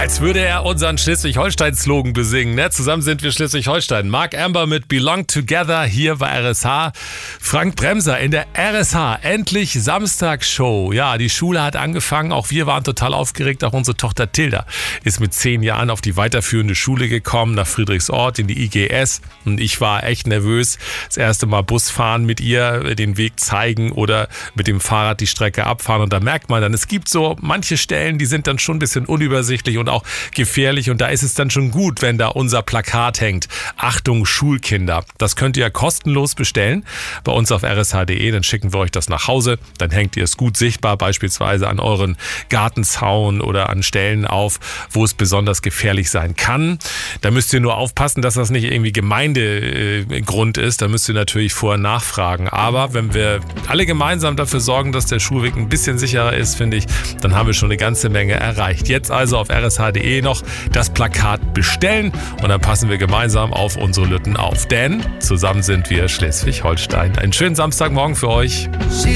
Als würde er unseren Schleswig-Holstein-Slogan besingen. Ne? Zusammen sind wir Schleswig-Holstein. Mark Amber mit Belong Together hier bei RSH. Frank Bremser in der RSH. Endlich Samstagsshow. Ja, die Schule hat angefangen. Auch wir waren total aufgeregt. Auch unsere Tochter Tilda ist mit 10 Jahren auf die weiterführende Schule gekommen, nach Friedrichsort in die IGS. Und ich war echt nervös. Das erste Mal Bus fahren mit ihr, den Weg zeigen oder mit dem Fahrrad die Strecke abfahren. Und da merkt man dann, es gibt so manche Stellen, die sind dann schon ein bisschen unübersichtlich und auch gefährlich. Und da ist es dann schon gut, wenn da unser Plakat hängt. Achtung, Schulkinder. Das könnt ihr kostenlos bestellen bei uns auf rsh.de. Dann schicken wir euch das nach Hause. Dann hängt ihr es gut sichtbar, beispielsweise an euren Gartenzaun oder an Stellen auf, wo es besonders gefährlich sein kann. Da müsst ihr nur aufpassen, dass das nicht irgendwie Gemeindegrund ist. Da müsst ihr natürlich vorher nachfragen. Aber wenn wir alle gemeinsam dafür sorgen, dass der Schulweg ein bisschen sicherer ist, finde ich, dann haben wir schon eine ganze Menge erreicht. Jetzt also auf rsh.de noch das Plakat bestellen und dann passen wir gemeinsam auf unsere Lütten auf. Denn zusammen sind wir Schleswig-Holstein. Einen schönen Samstagmorgen für euch.